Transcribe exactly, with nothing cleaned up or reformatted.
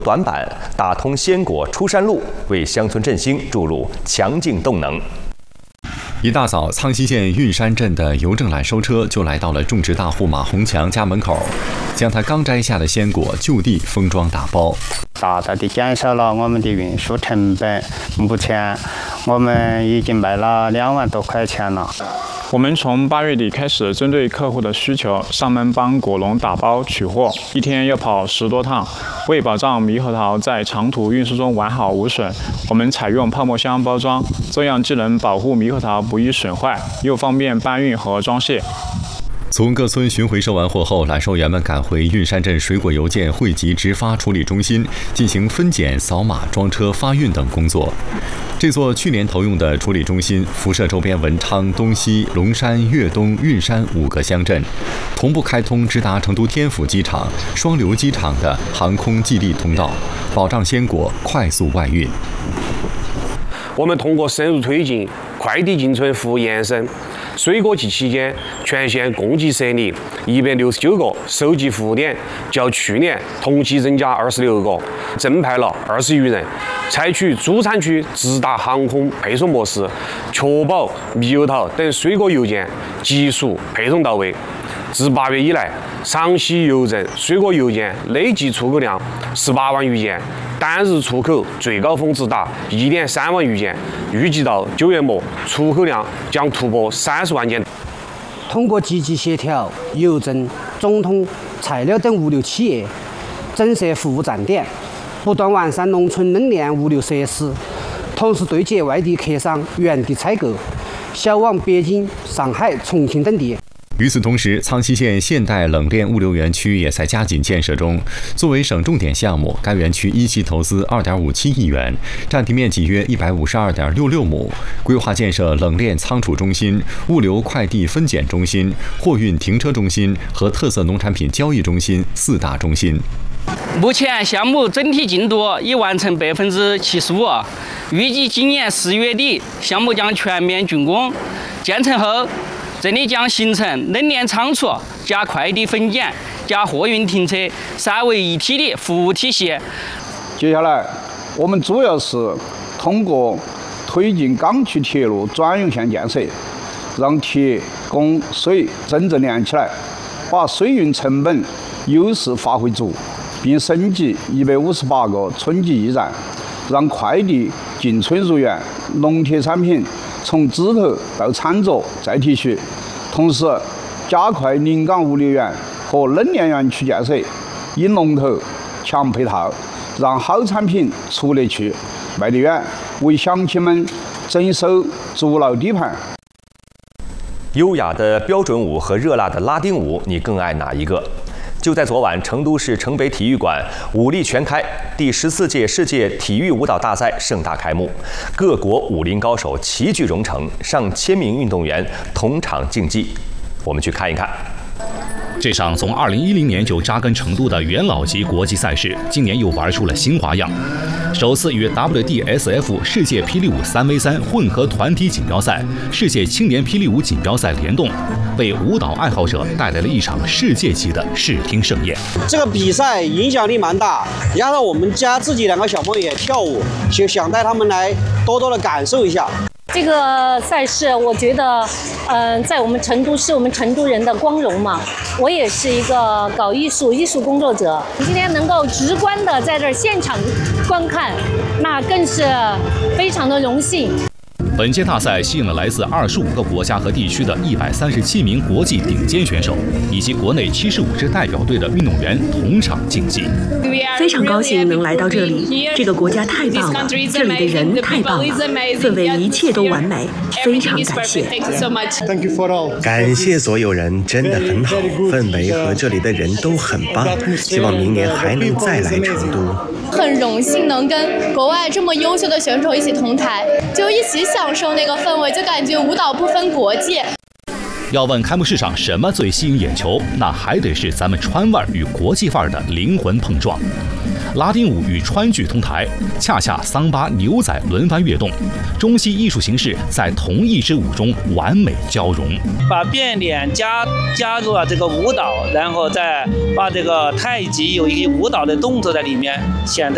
短板，打通仙果出山路，为乡村振兴注入强劲动能。一大早，苍溪县运山镇的邮政揽收车就来到了种植大户马红强家门口，将他刚摘下的鲜果就地封装打包， 大大的减少了我们的运输成本。目前我们已经卖了两万多块钱了。 我们从八月底开始，针对客户的需求，上门帮果农打包取货，一天要跑十多趟。为保障猕猴桃在长途运输中完好无损，我们采用泡沫箱包装，这样既能保护猕猴桃不易损坏，又方便搬运和装卸。 从各村巡回收完货后，揽收员们赶回运山镇水果邮件汇集直发处理中心进行分拣、扫码、装车、发运等工作。这座去年投用的处理中心辐射周边文昌、东西、龙山、岳东、运山五个乡镇，同步开通直达成都天府机场、双流机场的航空寄递通道，保障鲜果快速外运。 我们通过深入推进快递进村服务延伸，水果季期间全县共计设立一百六十九个收集服务点，较去年同期增加二十六个，增派了二十余人，采取主产区直达航空配送模式，确保猕猴桃等水果邮件急速配送到位。自八月以来，上溪邮政水果邮件累计出口量十八万余件，单日出口最高峰值达一点三万余件，预计到九月末，出口量将突破三十万件。 通过积极协调邮政、中通、材料等物流企业，整设服务站点，不断完善农村冷链物流设施，同时对接外地客商原地采购，销往北京、上海、重庆等地。 与此同时，苍溪县现代冷链物流园区也在加紧建设中。作为省重点项目，该园区一期投资二点五七亿元，占地面积约一百五十二点六六亩，规划建设冷链仓储中心、物流快递分拣中心、货运停车中心和特色农产品交易中心四大中心。 目前项目整体进度已完成百分之七十五，预计今年四月底项目将全面竣工。建成后，这里将形成冷链仓储加快递分拣加货运停车三位一体的服务体系。 接下来，我们主要是通过推进港区铁路专用线建设，让铁、供、水真正连起来，把水运成本优势发挥足，并升级一百五十八个村级驿站，让快递进村入园，农铁产品从枝头到餐桌再提取，同时加快临港物流园和冷链园区建设，以龙头强配套，让好产品出得去、卖得远，为乡亲们增收筑牢底盘。 优雅的标准舞和热辣的拉丁舞，你更爱哪一个？就在昨晚，成都市城北体育馆武力全开，第十四届世界体育舞蹈大赛盛大开幕，各国武林高手齐聚蓉城，上千名运动员同场竞技。我们去看一看。 这场从二零一零年就扎根成都的元老级国际赛事，今年又玩出了新花样。首次与 W D S F 世界霹雳舞三 V 三混合团体锦标赛、世界青年霹雳舞锦标赛联动，为舞蹈爱好者带来了一场世界级的视听盛宴。 这个比赛影响力蛮大，加上我们家自己两个小朋友也跳舞，就想带他们来多多的感受一下。 这个赛事，我觉得，嗯、呃，在我们成都是我们成都人的光荣嘛。我也是一个搞艺术、艺术工作者，今天能够直观的在这儿现场观看，那更是非常的荣幸。 本届大赛吸引了来自二十五个国家和地区的一百三十七名国际顶尖选手，以及国内七十五支代表队的运动员同场竞技。 非常高兴能来到这里，这个国家太棒了，这里的人太棒了，氛围一切都完美，非常感谢。 感谢所有人，真的很好，氛围和这里的人都很棒，希望明年还能再来成都。 很荣幸能跟国外这么优秀的选手一起同台，就一起享受那个氛围，就感觉舞蹈不分国界。 要问开幕式上什么最吸引眼球，那还得是咱们川味儿与国际范儿的灵魂碰撞。拉丁舞与川剧同台，恰恰桑巴、牛仔轮番跃动，中西艺术形式在同一支舞中完美交融。 把变脸加加入了这个舞蹈，然后再把这个太极有一个舞蹈的动作在里面，显得